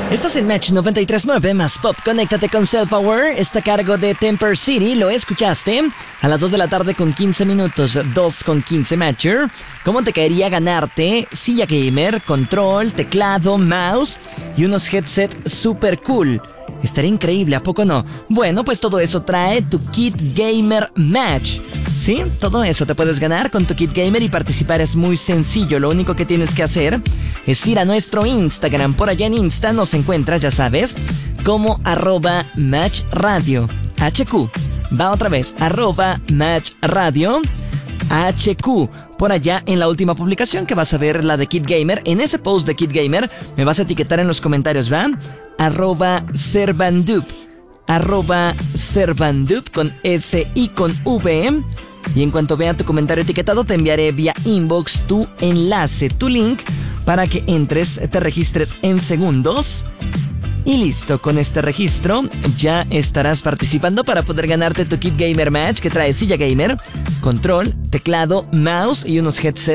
Estás en Match 93.9 más Pop. Conéctate con Self-Aware. Está a cargo de Temper City. ¿Lo escuchaste? A las 2 de la tarde con 15 minutos. 2 con 15 Matcher. ¿Cómo te caería ganarte silla gamer, control, teclado, mouse y unos headsets super cool? Estaría increíble, ¿a poco no? Bueno, pues todo eso trae tu Kit Gamer Match. ¿Sí? Todo eso te puedes ganar con tu Kit Gamer y participar es muy sencillo. Lo único que tienes que hacer es ir a nuestro Instagram. Por allá en Insta nos encuentras, ya sabes, como @matchradio. HQ. Va otra vez, @matchradio. HQ. Por allá en la última publicación que vas a ver, la de Kit Gamer. En ese post de Kit Gamer me vas a etiquetar en los comentarios, ¿va? @Servandup. @Servandup con S y con V. Y en cuanto vea tu comentario etiquetado, te enviaré vía inbox tu enlace, tu link, para que entres, te registres en segundos. Y listo, con este registro ya estarás participando para poder ganarte tu Kit Gamer Match, que trae silla gamer, control, teclado, mouse y unos headsets